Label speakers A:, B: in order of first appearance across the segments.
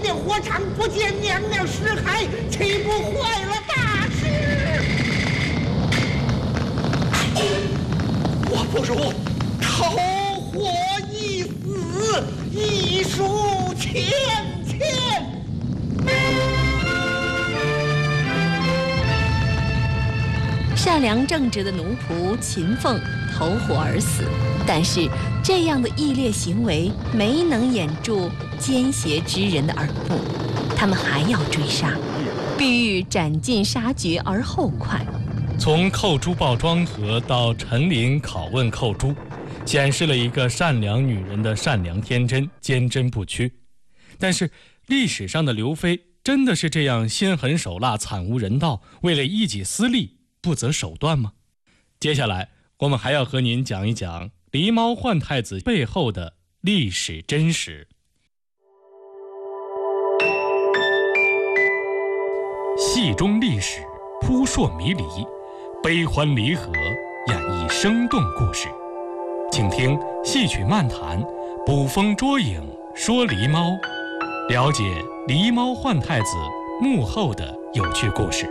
A: 灭火场，不见娘娘尸骸，岂不坏了大事？我不如投火一死，一书千千。
B: 善良正直的奴仆秦凤投火而死，但是这样的异劣行为没能掩住奸邪之人的耳目，他们还要追杀，必欲斩尽杀绝而后快。
C: 从寇珠报庄河到陈琳拷问寇珠，显示了一个善良女人的善良天真、坚贞不屈。但是历史上的刘妃真的是这样心狠手辣、惨无人道，为了一己私利不择手段吗？接下来我们还要和您讲一讲狸猫换太子背后的历史真实。戏中历史扑朔迷离，悲欢离合演绎生动故事，请听戏曲漫谈，捕风捉影说狸猫，了解狸猫换太子幕后的有趣故事。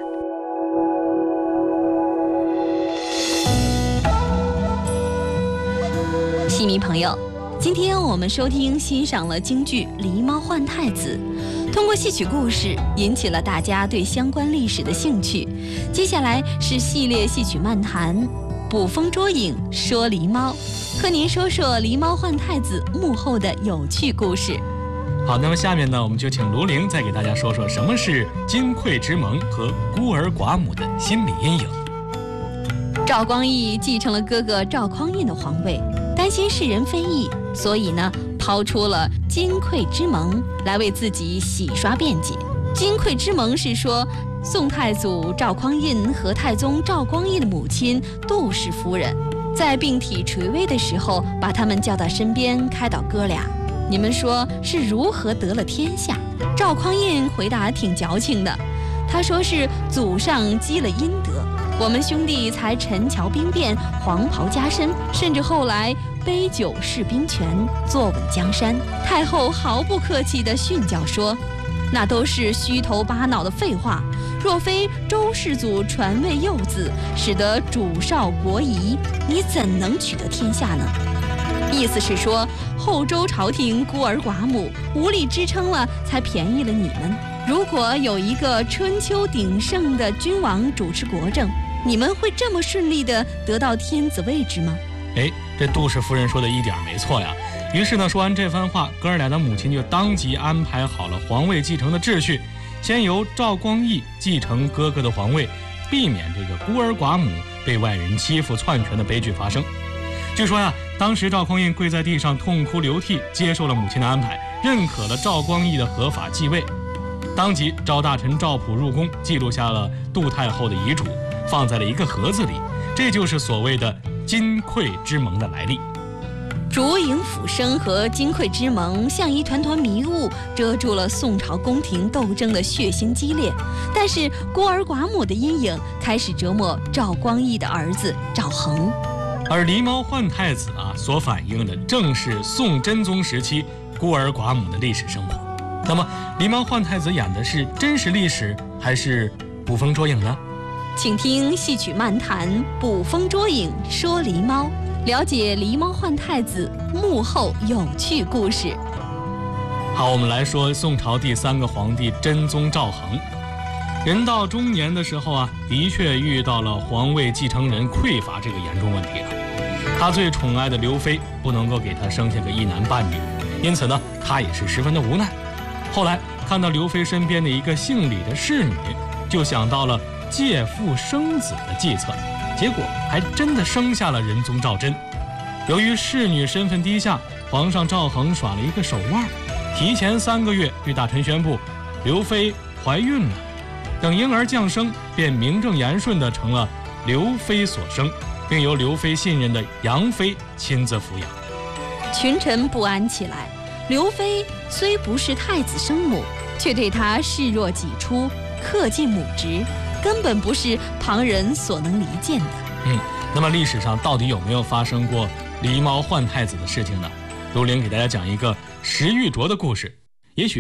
B: 戏迷朋友，今天我们收听欣赏了京剧《狸猫换太子》，通过戏曲故事引起了大家对相关历史的兴趣。接下来是系列戏曲漫谈，捕风捉影说狸猫，和您说说狸猫换太子幕后的有趣故事。
C: 好，那么下面呢，我们就请卢玲再给大家说说什么是金匮之盟和孤儿寡母的心理阴影。
B: 赵光义继承了哥哥赵匡胤的皇位，担心世人非议，所以呢，抛出了金匮之盟来为自己洗刷辩解。金匮之盟是说，宋太祖赵匡胤和太宗赵光义的母亲杜氏夫人，在病体垂危的时候，把他们叫到身边，开导哥俩。你们说是如何得了天下？赵匡胤回答挺矫情的，他说是祖上积了阴德。我们兄弟才陈桥兵变，黄袍加身，甚至后来杯酒释兵权，坐稳江山。太后毫不客气地训教说，那都是虚头巴脑的废话，若非周世祖传位幼子，使得主少国疑，你怎能取得天下呢？意思是说，后周朝廷孤儿寡母，无力支撑了，才便宜了你们。如果有一个春秋鼎盛的君王主持国政，你们会这么顺利地得到天子位置吗？
C: 这杜氏夫人说的一点没错呀。于是呢，说完这番话，哥俩的母亲就当即安排好了皇位继承的秩序，先由赵光义继承哥哥的皇位，避免这个孤儿寡母被外人欺负篡权的悲剧发生。据说呀，当时赵匡胤跪在地上痛哭流涕，接受了母亲的安排，认可了赵光义的合法继位。当即赵大臣赵普入宫，记录下了杜太后的遗嘱，放在了一个盒子里，这就是所谓的金匮之盟的来历。
B: 烛影斧声和金匮之盟像一团团迷雾，遮住了宋朝宫廷斗争的血腥激烈。但是孤儿寡母的阴影开始折磨赵光义的儿子赵恒。
C: 而狸猫换太子所反映的正是宋真宗时期孤儿寡母的历史生活。那么狸猫换太子演的是真实历史还是捕风捉影呢？
B: 请听戏曲漫谈，捕风捉影说狸猫，了解狸猫换太子幕后有趣故事。
C: 好，我们来说宋朝第3个皇帝真宗赵恒。人到中年的时候的确遇到了皇位继承人匮乏这个严重问题了。他最宠爱的刘妃不能够给他生下个一男半女，因此呢，他也是十分的无奈。后来看到刘妃身边的一个姓李的侍女，就想到了借腹生子的计策，结果还真的生下了仁宗赵祯。由于侍女身份低下，皇上赵恒耍了一个手腕，提前3个月对大臣宣布刘妃怀孕了。等婴儿降生，便名正言顺地成了刘妃所生，并由刘妃信任的杨妃亲自抚养。
B: 群臣不安起来，刘妃虽不是太子生母，却对他视若己出，恪尽母职，根本不是旁人所能离间的。
C: 那么历史上到底有没有发生过狸猫换太子的事情呢？卢玲给大家讲一个石玉镯的故事，也许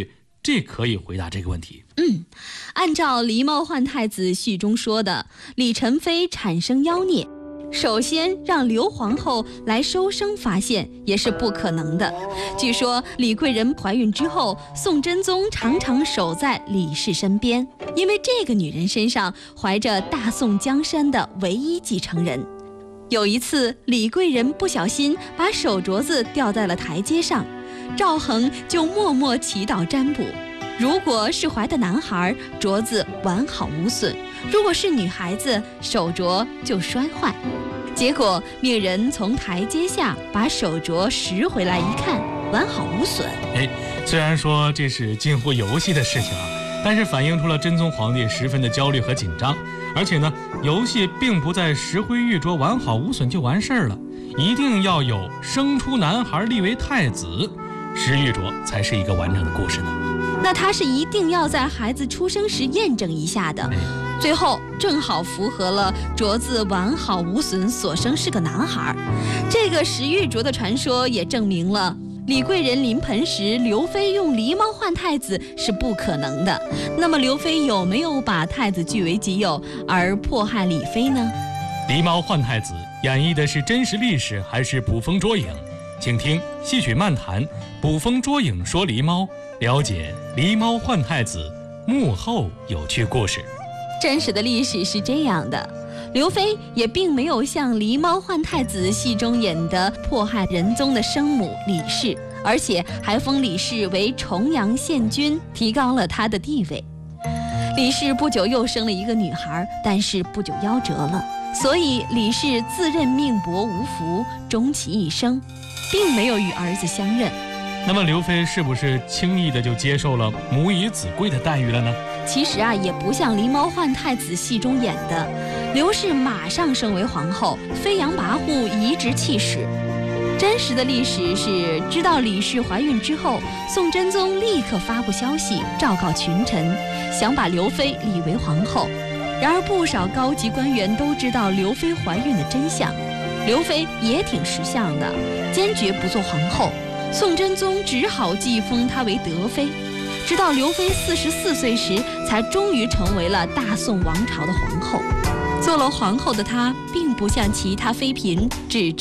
C: 这可以回答这个问题。
B: 按照《狸猫换太子》序中说的，李宸妃产生妖孽，首先让刘皇后来收生发现也是不可能的。据说李贵人怀孕之后，宋真宗常常守在李氏身边，因为这个女人身上怀着大宋江山的唯一继承人。有一次，李贵人不小心把手镯子掉在了台阶上，赵恒就默默祈祷占卜，如果是怀的男孩，镯子完好无损；如果是女孩子，手镯就摔坏。结果命人从台阶下把手镯拾回来，一看完好无损。
C: 虽然说这是近乎游戏的事情啊，但是反映出了真宗皇帝十分的焦虑和紧张。而且呢，游戏并不在石灰玉镯完好无损就完事儿了，一定要有生出男孩立为太子，石玉镯才是一个完整的故事呢。
B: 那他是一定要在孩子出生时验证一下的，最后正好符合了镯子完好无损，所生是个男孩。这个石玉镯的传说也证明了李贵人临盆时，刘妃用狸猫换太子是不可能的。那么刘妃有没有把太子据为己有而迫害李妃呢？
C: 狸猫换太子演绎的是真实历史还是捕风捉影？请听戏曲漫谈，捕风捉影说狸猫，了解狸猫换太子幕后有趣故事。
B: 真实的历史是这样的，刘妃也并没有像《狸猫换太子》戏中演的迫害仁宗的生母李氏，而且还封李氏为重阳县君，提高了她的地位。李氏不久又生了一个女孩，但是不久夭折了，所以李氏自认命薄无福，终其一生并没有与儿子相认。
C: 那么刘妃是不是轻易的就接受了母以子贵的待遇了呢？
B: 其实啊，也不像《狸猫换太子》戏中演的，刘氏马上升为皇后，飞扬跋扈，颐指气使。真实的历史是，知道李氏怀孕之后，宋真宗立刻发布消息，昭告群臣，想把刘妃立为皇后。然而不少高级官员都知道刘妃怀孕的真相，刘妃也挺识相的，坚决不做皇后。宋真宗只好寄封她为德妃，直到刘妃44岁时，才终于成为了大宋王朝的皇后。做了皇后的她，并不像其他妃嫔只